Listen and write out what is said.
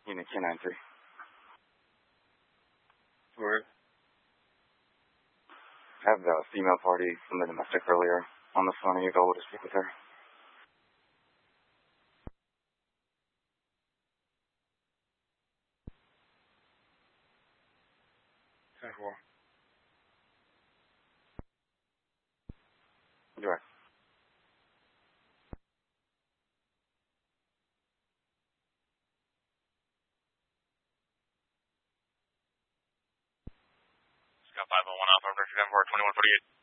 Unit K93. Word. I have the female party from the domestic earlier on the phone. Are you available to speak with her? 10-4. Direct. Scott 501 Alpha, Richard M4 2148.